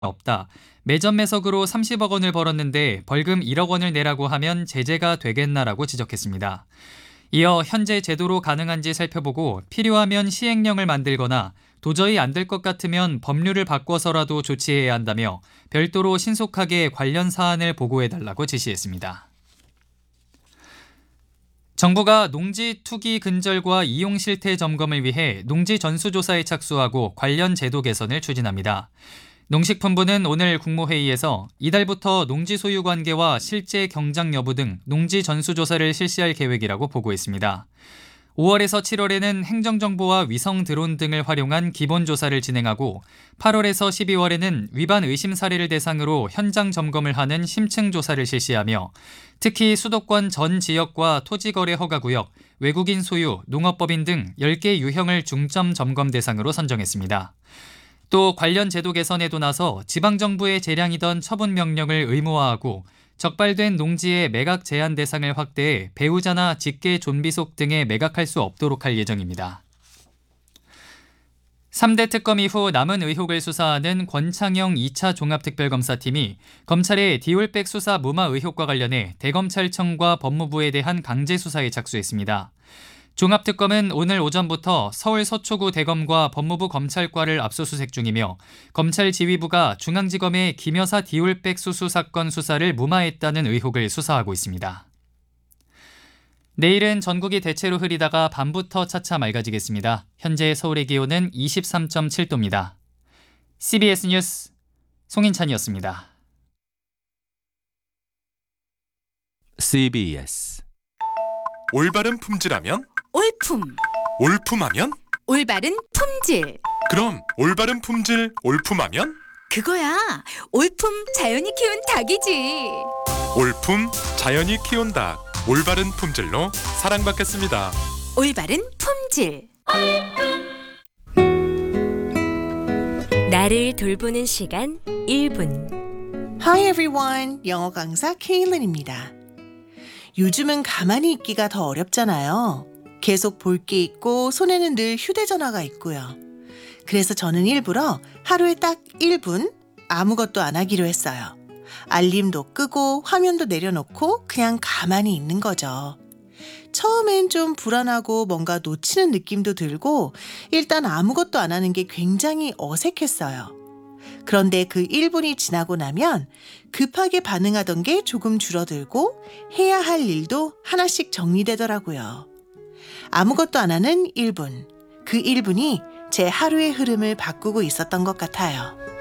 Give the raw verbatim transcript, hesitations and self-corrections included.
없다. 매점 매석으로 삼십억 원을 벌었는데 벌금 일억 원을 내라고 하면 제재가 되겠나라고 지적했습니다. 이어 현재 제도로 가능한지 살펴보고 필요하면 시행령을 만들거나 도저히 안 될 것 같으면 법률을 바꿔서라도 조치해야 한다며 별도로 신속하게 관련 사안을 보고해달라고 지시했습니다. 정부가 농지 투기 근절과 이용 실태 점검을 위해 농지 전수조사에 착수하고 관련 제도 개선을 추진합니다. 농식품부는 오늘 국무회의에서 이달부터 농지 소유 관계와 실제 경작 여부 등 농지 전수조사를 실시할 계획이라고 보고했습니다. 오월에서 칠월에는 행정정보와 위성 드론 등을 활용한 기본조사를 진행하고 팔월에서 십이월에는 위반 의심 사례를 대상으로 현장 점검을 하는 심층조사를 실시하며 특히 수도권 전 지역과 토지거래 허가구역, 외국인 소유, 농업법인 등 열 개 유형을 중점 점검 대상으로 선정했습니다. 또 관련 제도 개선에도 나서 지방정부의 재량이던 처분 명령을 의무화하고 적발된 농지의 매각 제한 대상을 확대해 배우자나 직계 존비속 등에 매각할 수 없도록 할 예정입니다. 삼 대 특검 이후 남은 의혹을 수사하는 권창영 이 차 종합특별검사팀이 검찰의 디올백 수사 무마 의혹과 관련해 대검찰청과 법무부에 대한 강제 수사에 착수했습니다. 종합특검은 오늘 오전부터 서울 서초구 대검과 법무부 검찰과를 압수수색 중이며 검찰 지휘부가 중앙지검의 김 여사 디올백 수수 사건 수사를 무마했다는 의혹을 수사하고 있습니다. 내일은 전국이 대체로 흐리다가 밤부터 차차 맑아지겠습니다. 현재 서울의 기온은 이십삼 점 칠 도입니다. 씨비에스 뉴스 송인찬이었습니다. 씨비에스 올바른 품질하면? 올품. 올품하면? 올바른 품질. 그럼 올바른 품질 올품하면? 그거야. 올품 자연이 키운 닭이지. 올품 자연이 키운 닭. 올바른 품질로 사랑받겠습니다. 올바른 품질. 나를 돌보는 시간 일 분. Hi everyone, 영어 강사 케일린입니다. 요즘은 가만히 있기가 더 어렵잖아요. 계속 볼 게 있고 손에는 늘 휴대전화가 있고요. 그래서 저는 일부러 하루에 딱 일 분 아무것도 안 하기로 했어요. 알림도 끄고 화면도 내려놓고 그냥 가만히 있는 거죠. 처음엔 좀 불안하고 뭔가 놓치는 느낌도 들고 일단 아무것도 안 하는 게 굉장히 어색했어요. 그런데 그 일 분이 지나고 나면 급하게 반응하던 게 조금 줄어들고 해야 할 일도 하나씩 정리되더라고요. 아무것도 안 하는 일 분. 그 일 분이 제 하루의 흐름을 바꾸고 있었던 것 같아요.